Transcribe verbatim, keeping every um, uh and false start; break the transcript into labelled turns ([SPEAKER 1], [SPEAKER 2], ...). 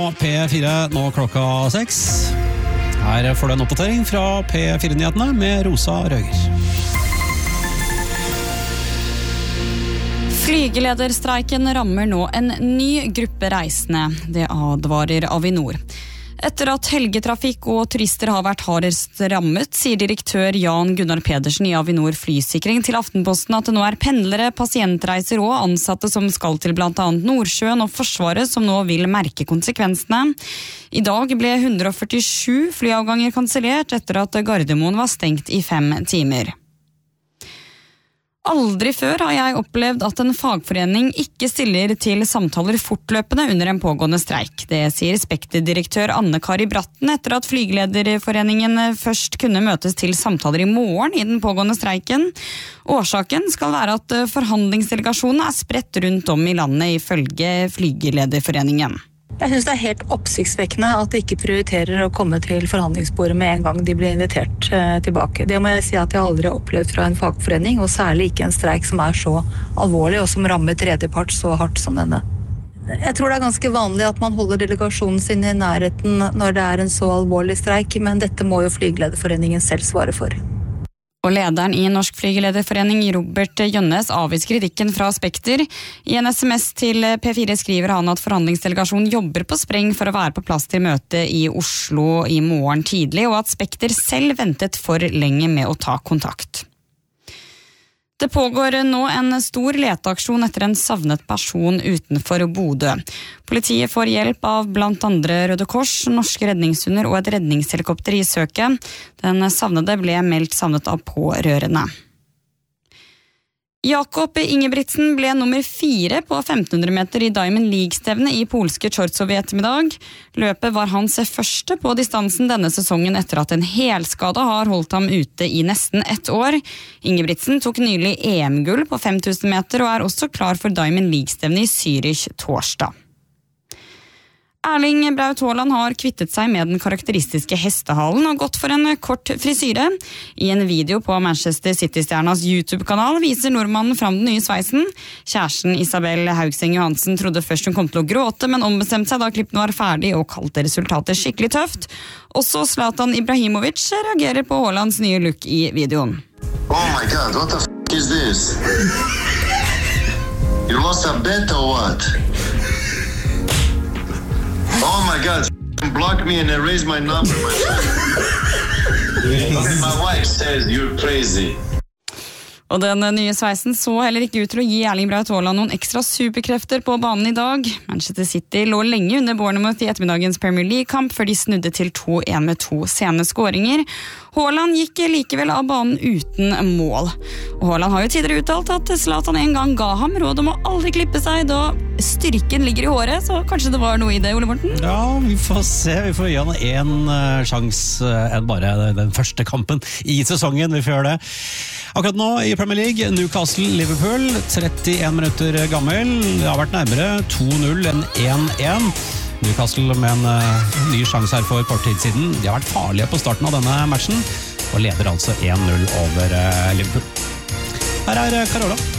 [SPEAKER 1] P fire, nå klokka seks. Her får du en oppdatering fra P fire-nyhetene med Rosa Røger.
[SPEAKER 2] Flygelederstreiken rammer nå en ny gruppe reisende, det advarer Avinor. Etter at helgetrafikk og turister har vært hardest rammet, sier direktør Jan Gunnar Pedersen i Avinor Flysikring til Aftenposten at det nå er pendlere, pasientreiser og ansatte som skal til blant annet Nordsjøen og Forsvaret som nå vil merke konsekvensene. I dag ble one hundred forty-seven flyavganger kansellert etter at Gardermoen var stengt i fem timer. Aldri før har jeg opplevd at en fagforening ikke stiller til samtaler fortløpende under en pågående streik. Det sier Spekter-direktør Anne-Kari Bratten etter at Flygelederforeningen først kunne møtes til samtaler i morgen i den pågående streiken. Årsaken skal være at forhandlingsdelegasjonen er spredt rundt om i landet ifølge Flygelederforeningen.
[SPEAKER 3] Jeg synes det er helt oppsiktsvekkende at de ikke prioriterer å komme til forhandlingsbordet med en gang de blir invitert eh, tilbake. Det må jeg si at jeg aldri har opplevd fra en fagforening, og særlig ikke en streik som er så alvorlig og som rammer tredjepart så hardt som denne. Jeg tror det er ganske vanlig at man holder delegasjonen sin i nærheten når det er en så alvorlig streik, men dette må jo Flygelederforeningen selv svare for.
[SPEAKER 2] Og lederen i Norsk Flygelederforening, Robert Jønnes, avviser kritikken fra Spekter. I en sms til P fire skriver han at forhandlingsdelegasjonen jobber på spreng for å være på plass til møte i Oslo i morgen tidlig, og at Spekter selv ventet for lenge med å ta kontakt. Det pågår nå en stor leteaksjon etter en savnet person utenfor Bodø. Politiet får hjelp av blant andre Røde Kors, norske redningshunder og et redningshelikopter i søket. Den savnede ble meldt savnet av pårørende. Jakob Ingebrigtsen ble nummer fire på femten hundre meter i Diamond League-stevne i polske Chorzów i ettermiddag. Løpet var hans første på distansen denne sesongen etter at en helskade har holdt ham ute i nesten ett år. Ingebrigtsen tok nylig E M-gull på fem tusen meter og er også klar for Diamond League-stevne i Zürich torsdag. Erling Braut Haaland har kvittet seg med den karakteristiske hestehalen og gått for en kort frisyre. I en video på Manchester City-stjernas YouTube-kanal viser nordmannen fram den nye sveisen. Kjæresten Isabel Haugseng Johansen trodde først hun kom til å gråte, men ombestemte seg da klippen var ferdig og kalte resultatet skikkelig tøft. Også Zlatan Ibrahimovic reagerer på Haalands nye look i videoen.
[SPEAKER 4] Oh my god, what the f*** is this? You lost a bet or what? Oh my god, block me and erase my number, my friend. My wife says you're crazy.
[SPEAKER 2] Og den nye sveisen så heller ikke ut til å gi Erling Braut Haaland noen ekstra superkrefter på banen i dag. Manchester City lå lenge under Bournemouth i ettermiddagens Premier League-kamp før de snudde til to en med to sene skåringer. Haaland gikk likevel av banen uten mål. Og Haaland har jo tidligere uttalt at Zlatan en gang ga ham råd om å aldri klippe seg da styrken ligger i håret, så kanskje det var noe i det, Ole Morten?
[SPEAKER 1] Ja, vi får se. Vi får gi han en uh, sjans uh, enn bare den første kampen i sesongen. Vi får gjøre det. Akkurat nå i Premier League, Newcastle-Liverpool, trettien minutter gammel. Det har vært nærmere to null enn en en. Newcastle med en uh, ny sjans her for kort tid siden. De har vært farlige på starten av denne matchen, og leder altså en null over uh, Liverpool. Her er uh, Carola.